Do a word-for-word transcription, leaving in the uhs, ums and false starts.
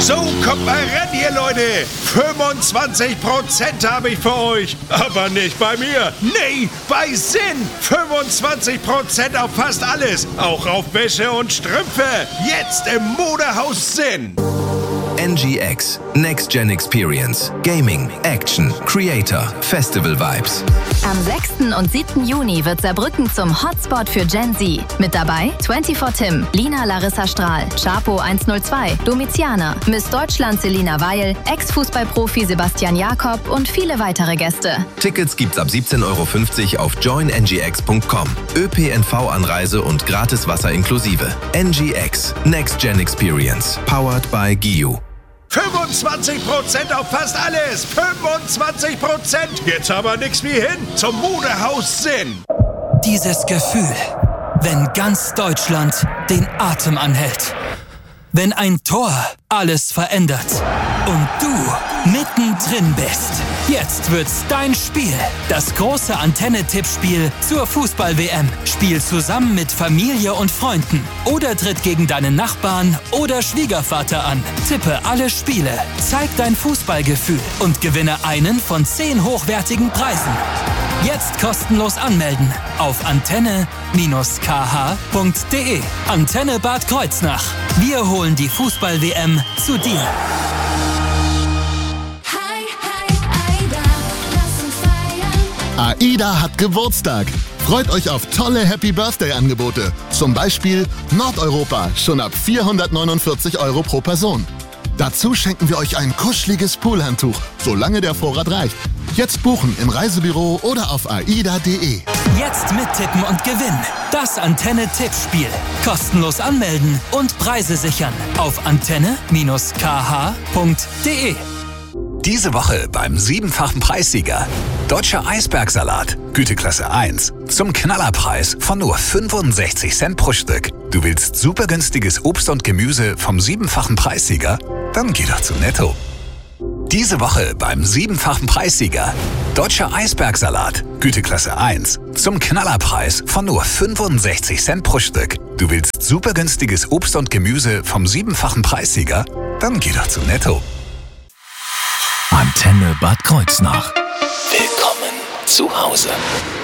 So, kommt mal ran hier, Leute. fünfundzwanzig Prozent habe ich für euch. Aber nicht bei mir. Nee, bei Sinn. fünfundzwanzig Prozent auf fast alles. Auch auf Wäsche und Strümpfe. Jetzt im Modehaus Sinn. N G X. Next Gen Experience. Gaming, Action, Creator, Festival Vibes. Am sechsten und siebten Juni wird Saarbrücken zum Hotspot für Gen Z. Mit dabei vierundzwanzig Tim, Lina Larissa Strahl, Chapo eins null zwei, Domiziana, Miss Deutschland Selina Weil, Ex-Fußballprofi Sebastian Jakob und viele weitere Gäste. Tickets gibt's ab siebzehn Euro fünfzig auf join n g x punkt com. Ö P N V-Anreise und gratis Wasser inklusive. N G X. Next Gen Experience. Powered by G I U. fünfundzwanzig Prozent auf fast alles. fünfundzwanzig Prozent. Jetzt aber nix wie hin zum Modehaus Sinn. Dieses Gefühl, wenn ganz Deutschland den Atem anhält. Wenn ein Tor alles verändert und du mittendrin bist. Jetzt wird's dein Spiel. Das große Antenne-Tippspiel zur Fußball-W M. Spiel zusammen mit Familie und Freunden oder tritt gegen deinen Nachbarn oder Schwiegervater an. Tippe alle Spiele, zeig dein Fußballgefühl und gewinne einen von zehn hochwertigen Preisen. Jetzt kostenlos anmelden auf antenne Bindestrich k h punkt d e. Antenne Bad Kreuznach. Wir holen die Fußball-W M zu dir. AIDA hat Geburtstag. Freut euch auf tolle Happy-Birthday-Angebote. Zum Beispiel Nordeuropa, schon ab vierhundertneunundvierzig Euro pro Person. Dazu schenken wir euch ein kuscheliges Poolhandtuch, solange der Vorrat reicht. Jetzt buchen im Reisebüro oder auf aida punkt de. Jetzt mittippen und gewinnen. Das Antenne-Tippspiel. Kostenlos anmelden und Preise sichern auf antenne Bindestrich k h punkt d e. Diese Woche beim siebenfachen Preissieger. Deutscher Eisbergsalat, Güteklasse eins. Zum Knallerpreis von nur fünfundsechzig Cent pro Stück. Du willst super günstiges Obst und Gemüse vom siebenfachen Preissieger? Dann geh doch zu Netto. Diese Woche beim siebenfachen Preissieger. Deutscher Eisbergsalat, Güteklasse eins. Zum Knallerpreis von nur fünfundsechzig Cent pro Stück. Du willst super günstiges Obst und Gemüse vom siebenfachen Preissieger? Dann geh doch zu Netto. Antenne Bad Kreuznach. Willkommen zu Hause.